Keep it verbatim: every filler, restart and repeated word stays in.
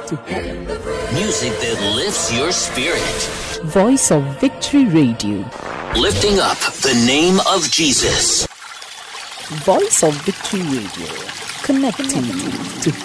to heaven. Music that lifts your spirit. Voice of Victory Radio. Lifting up the name of Jesus. Voice of Victory Radio. Connecting you to